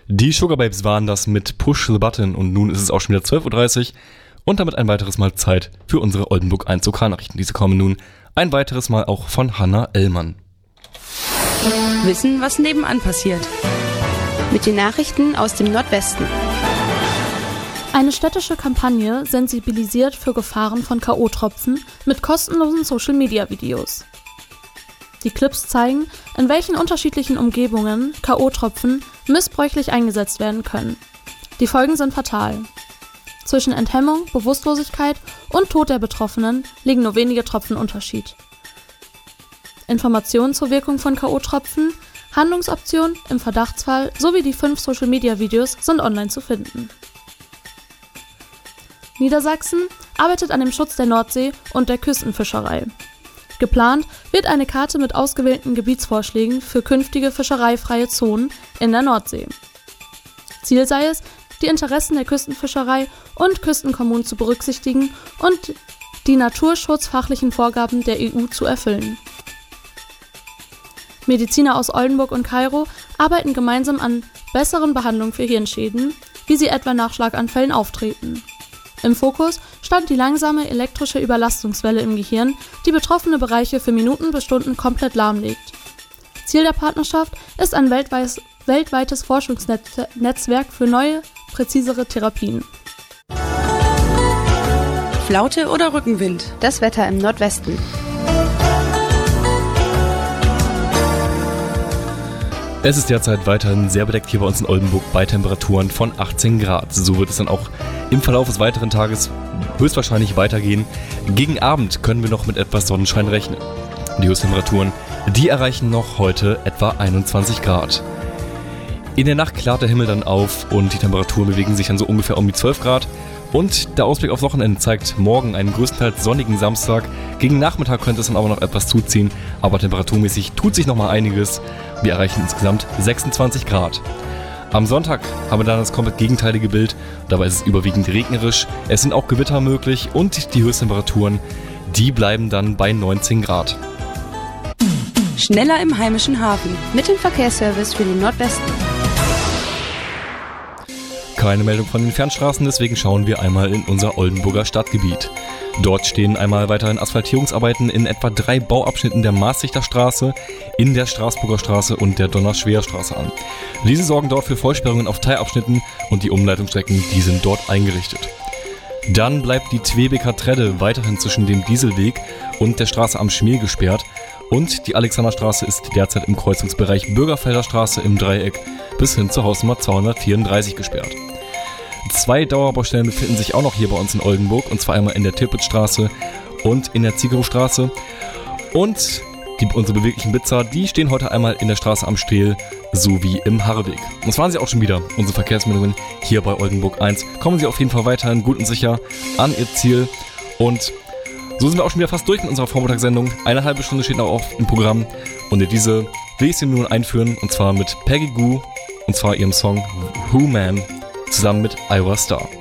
Die Sugarbabes waren das mit Push the Button und nun ist es auch schon wieder 12.30 Uhr und damit ein weiteres Mal Zeit für unsere Oldenburg 1 Lokalnachrichten. Diese kommen nun ein weiteres Mal auch von Hanna Ellmann. Wissen, was nebenan passiert. Mit den Nachrichten aus dem Nordwesten. Eine städtische Kampagne sensibilisiert für Gefahren von K.O.-Tropfen mit kostenlosen Social-Media-Videos. Die Clips zeigen, in welchen unterschiedlichen Umgebungen K.O.-Tropfen missbräuchlich eingesetzt werden können. Die Folgen sind fatal. Zwischen Enthemmung, Bewusstlosigkeit und Tod der Betroffenen liegen nur wenige Tropfen Unterschied. Informationen zur Wirkung von K.O.-Tropfen, Handlungsoptionen im Verdachtsfall sowie die 5 Social-Media-Videos sind online zu finden. Niedersachsen arbeitet an dem Schutz der Nordsee und der Küstenfischerei. Geplant wird eine Karte mit ausgewählten Gebietsvorschlägen für künftige fischereifreie Zonen in der Nordsee. Ziel sei es, die Interessen der Küstenfischerei und Küstenkommunen zu berücksichtigen und die naturschutzfachlichen Vorgaben der EU zu erfüllen. Mediziner aus Oldenburg und Kairo arbeiten gemeinsam an besseren Behandlungen für Hirnschäden, wie sie etwa nach Schlaganfällen auftreten. Im Fokus stand die langsame elektrische Überlastungswelle im Gehirn, die betroffene Bereiche für Minuten bis Stunden komplett lahmlegt. Ziel der Partnerschaft ist ein weltweites Forschungsnetzwerk für neue, präzisere Therapien. Flaute oder Rückenwind? Das Wetter im Nordwesten. Es ist derzeit weiterhin sehr bedeckt hier bei uns in Oldenburg bei Temperaturen von 18 Grad. So wird es dann auch im Verlauf des weiteren Tages höchstwahrscheinlich weitergehen. Gegen Abend können wir noch mit etwas Sonnenschein rechnen. Die Höchsttemperaturen, die erreichen noch heute etwa 21 Grad. In der Nacht klart der Himmel dann auf und die Temperaturen bewegen sich dann so ungefähr um die 12 Grad. Und der Ausblick aufs Wochenende zeigt morgen einen größtenteils sonnigen Samstag. Gegen Nachmittag könnte es dann aber noch etwas zuziehen, aber temperaturmäßig tut sich noch mal einiges. Wir erreichen insgesamt 26 Grad. Am Sonntag haben wir dann das komplett gegenteilige Bild. Dabei ist es überwiegend regnerisch, es sind auch Gewitter möglich und die Höchsttemperaturen, die bleiben dann bei 19 Grad. Schneller im heimischen Hafen. Mit dem Verkehrsservice für den Nordwesten. Keine Meldung von den Fernstraßen, deswegen schauen wir einmal in unser Oldenburger Stadtgebiet. Dort stehen einmal weiterhin Asphaltierungsarbeiten in etwa 3 Bauabschnitten der Maastrichter Straße, in der Straßburger Straße und der Donnerschwer Straße an. Diese sorgen dort für Vollsperrungen auf Teilabschnitten und die Umleitungsstrecken, die sind dort eingerichtet. Dann bleibt die Twebeker Tredde weiterhin zwischen dem Dieselweg und der Straße am Schmiel gesperrt und die Alexanderstraße ist derzeit im Kreuzungsbereich Bürgerfelder Straße im Dreieck bis hin zur Hausnummer 234 gesperrt. 2 Dauerbaustellen befinden sich auch noch hier bei uns in Oldenburg, und zwar einmal in der Tirpitzstraße und in der Ziegerowstraße. Und unsere beweglichen Blitzer, die stehen heute einmal in der Straße am Stehl sowie im Harreweg. Und das waren sie auch schon wieder, unsere Verkehrsmeldungen hier bei Oldenburg 1. Kommen Sie auf jeden Fall weiterhin gut und sicher an Ihr Ziel. Und so sind wir auch schon wieder fast durch mit unserer Vormittagssendung. Eine halbe Stunde steht noch auf im Programm. Und in diese will ich Sie nun einführen, und zwar mit Peggy Gou, und zwar ihrem Song Who Man, zusammen mit Iowa Star.